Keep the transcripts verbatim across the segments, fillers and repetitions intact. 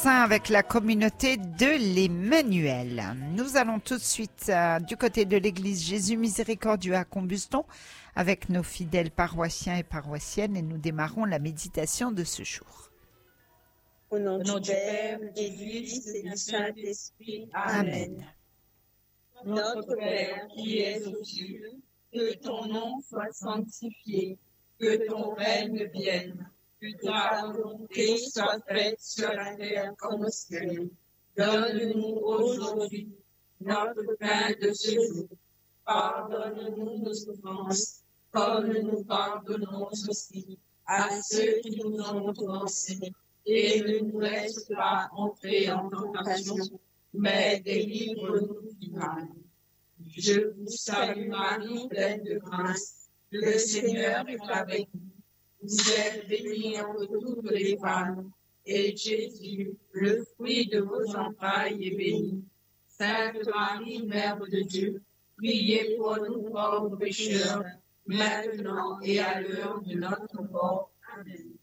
Avec la communauté de l'Emmanuel. Nous allons tout de suite euh, du côté de l'église Jésus Miséricordieux à Combuston avec nos fidèles paroissiens et paroissiennes et nous démarrons la méditation de ce jour. Au nom du Père, du Fils et du Saint-Esprit. Amen. Notre Père qui es aux cieux, que ton nom soit sanctifié, que ton règne vienne. Que ta volonté soit faite sur la terre comme au ciel. Donne-nous aujourd'hui notre pain de ce jour. Pardonne-nous nos offenses, comme nous pardonnons aussi à ceux qui nous ont offensés. Et ne nous laisse pas entrer en tentation, mais délivre-nous du mal. Je vous salue Marie, pleine de grâce. Le Seigneur est avec vous. Vous êtes bénie entre toutes les femmes, et Jésus, le fruit de vos entrailles, est béni. Sainte Marie, Mère de Dieu, priez pour nous pauvres pécheurs, maintenant et à l'heure de notre mort. Amen.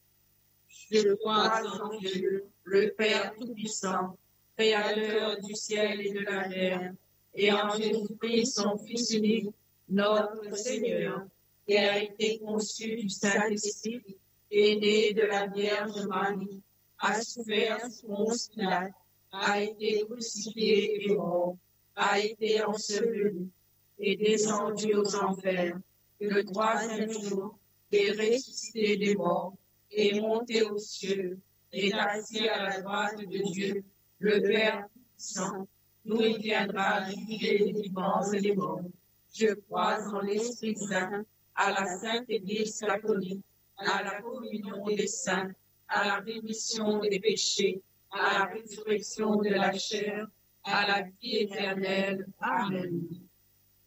Je crois en Dieu, le Père Tout-Puissant, Créateur du ciel et de la terre, et en Jésus-Christ, son Fils unique, notre Seigneur, qui a été conçu du Saint-Esprit, est né de la Vierge Marie, a souffert sous Ponce Pilate, a été crucifié et mort, a été enseveli, et descendu aux enfers, le troisième jour, est ressuscité des morts, est monté aux cieux, est assis à la droite de Dieu, le Père Saint, d'où il viendra juger les vivants et les morts. Je crois en l'Esprit Saint, à la Sainte Église catholique, à la communion des saints, à la rémission des péchés, à la résurrection de la chair, à la vie éternelle. Amen.